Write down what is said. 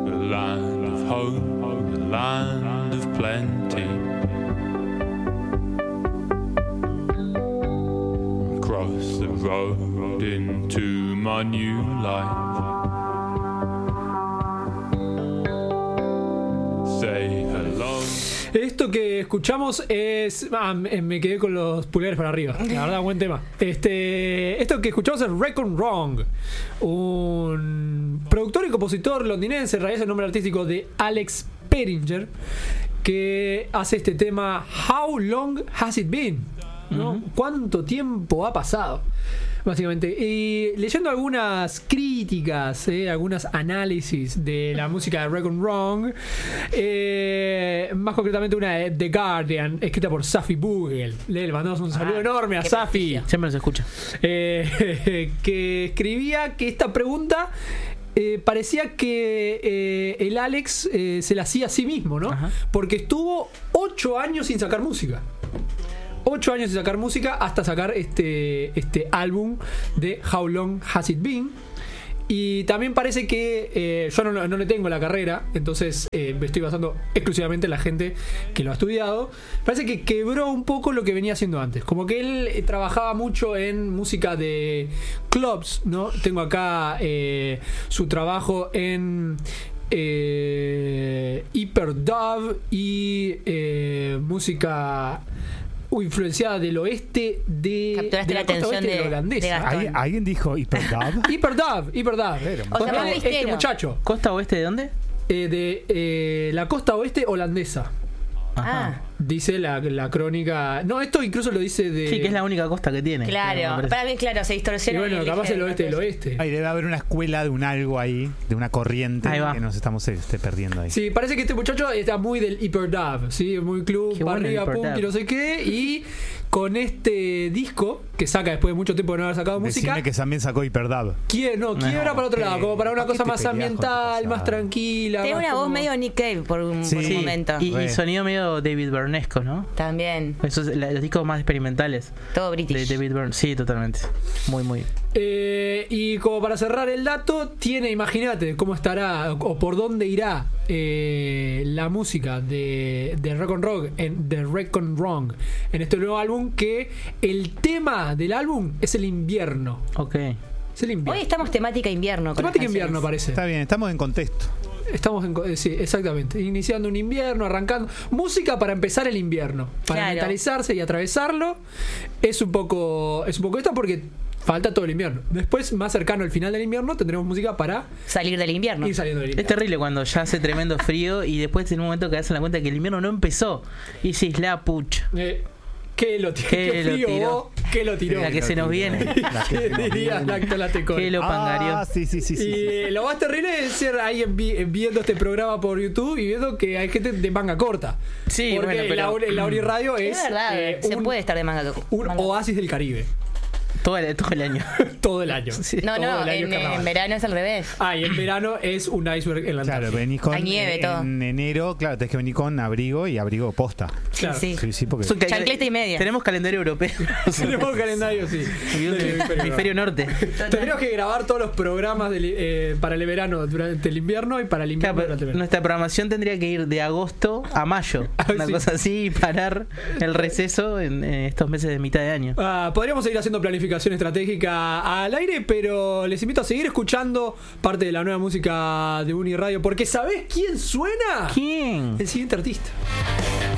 a land of hope, a land of plenty. Across the road into my new life. Say hello. Esto que escuchamos es... me quedé con los pulgares para arriba. La verdad, buen tema. Esto que escuchamos es Reckon Wrong, un productor y compositor londinense, en realidad es el nombre artístico de Alex Peringer, que hace este tema How Long Has It Been, ¿no? ¿Cuánto tiempo ha pasado? Básicamente. Y leyendo algunas críticas, algunos análisis de la música de Reckon Wrong, más concretamente una de The Guardian, escrita por Safi Bogle. Le mandamos un saludo enorme a Safi. Siempre nos escucha. Que escribía que esta pregunta parecía que el Alex se la hacía a sí mismo, ¿no? Ajá. Porque estuvo 8 años sin sacar música. 8 años sin sacar música hasta sacar este álbum de How Long Has It Been. Y también parece que yo no le tengo la carrera, entonces me estoy basando exclusivamente en la gente que lo ha estudiado. Parece que quebró un poco lo que venía haciendo antes. Como que él trabajaba mucho en música de clubs, ¿no? Tengo acá su trabajo en Hyperdub y música influenciada del oeste de la costa oeste de holandesa. ¿Alguien dijo Hyperdub? Hyperdub. O sea, este muchacho. ¿Costa oeste de dónde? De la costa oeste holandesa. Ajá. Dice la crónica. No, esto incluso lo dice de. Sí, que es la única costa que tiene. Claro, para mí, claro, se distorsiona. Y bueno, capaz el oeste del oeste. Ahí debe haber una escuela de un algo ahí, de una corriente que nos estamos perdiendo ahí. Sí, parece que este muchacho está muy del Hyperdub, ¿sí? Muy club, qué para bueno, arriba, punk y no sé qué. Y con este disco que saca después de mucho tiempo de no haber sacado música. Decime que también sacó Hyperdub. Quiebra para otro lado, como para una cosa más ambiental, más tranquila. Tiene una voz medio Nick Cave por un momento. Y sonido medio David Byrnesco, ¿no? También. Esos los discos más experimentales. Todo British. De David Byrne. Sí, totalmente. Muy, muy. Y como para cerrar el dato, imagínate cómo estará o por dónde irá la música de Reckon Wrong en este nuevo álbum, que el tema del álbum es el invierno. Ok. Es el invierno. Hoy estamos temática invierno. Temática invierno parece. Está bien, estamos en contexto. Estamos sí, exactamente. Iniciando un invierno, arrancando. Música para empezar el invierno. Para mentalizarse y atravesarlo. Es un poco esto porque falta todo el invierno. Después, más cercano al final del invierno, tendremos música para salir del invierno. Ir saliendo del invierno. Es terrible cuando ya hace tremendo frío y después en un momento que das en la cuenta que el invierno no empezó. Y decís, la pucha. ¿Qué lo tiró? ¿Qué lo tiró? La que se nos viene. ¿Qué dirías, Lactolatecol? ¿Qué lo pangarió? Sí. Y lo más terrible es ser ahí viendo este programa por YouTube y viendo que hay gente de manga corta. Sí, porque bueno, pero la Uri Radio es verdad, se puede estar de manga corta. Un oasis del Caribe. Todo el año. Todo el año. Sí. No, en verano es al revés. Y en verano es un iceberg en la Antártida. Claro, venís con. Hay nieve, todo. En enero, claro, tenés que venir con abrigo y abrigo posta. Claro. Sí, porque. Chancleta y media. Tenemos calendario europeo. Tenemos calendario, sí. Hemisferio norte. Tendríamos que grabar todos los programas para el verano durante el invierno y para el invierno durante el verano. Nuestra programación tendría que ir de agosto a mayo. Una cosa así, y parar el receso en estos meses de mitad de año. Podríamos seguir haciendo planificación estratégica al aire, pero les invito a seguir escuchando parte de la nueva música de Uni Radio, porque ¿sabés quién suena? ¿Quién? El siguiente artista.